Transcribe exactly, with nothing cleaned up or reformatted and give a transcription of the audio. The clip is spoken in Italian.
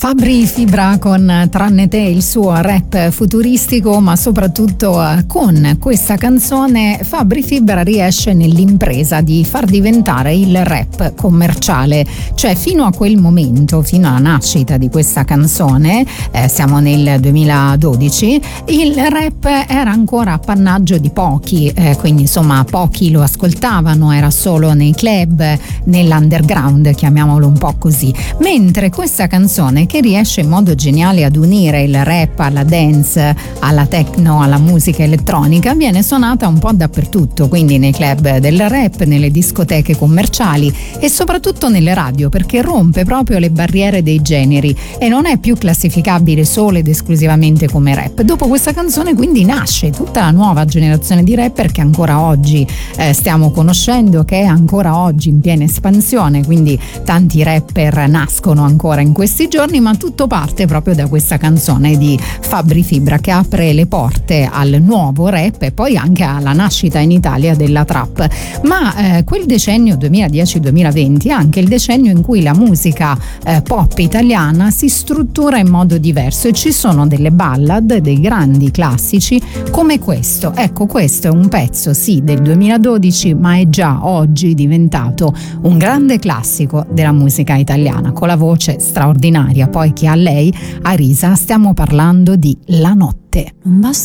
Fabri Fibra con Tranne te, il suo rap futuristico, ma soprattutto con questa canzone Fabri Fibra riesce nell'impresa di far diventare il rap commerciale. Cioè fino a quel momento, fino alla nascita di questa canzone, eh, siamo nel duemiladodici, il rap era ancora appannaggio di pochi, eh, quindi insomma pochi lo ascoltavano, era solo nei club, nell'underground, chiamiamolo un po' così. Mentre questa canzone, che riesce in modo geniale ad unire il rap alla dance, alla techno, alla musica elettronica, viene suonata un po' dappertutto, quindi nei club del rap, nelle discoteche commerciali e soprattutto nelle radio, perché rompe proprio le barriere dei generi e non è più classificabile solo ed esclusivamente come rap. Dopo questa canzone quindi nasce tutta la nuova generazione di rapper che ancora oggi eh, stiamo conoscendo, che è ancora oggi in piena espansione, quindi tanti rapper nascono ancora in questi giorni, ma tutto parte proprio da questa canzone di Fabri Fibra che apre le porte al nuovo rap e poi anche alla nascita in Italia della trap. Ma eh, quel decennio duemiladieci duemilaventi è anche il decennio in cui la musica eh, pop italiana si struttura in modo diverso e ci sono delle ballad, dei grandi classici come questo. Ecco, questo è un pezzo sì del duemiladodici, ma è già oggi diventato un grande classico della musica italiana, con la voce straordinaria poi che ha lei, Arisa. Stiamo parlando di La notte. Non basta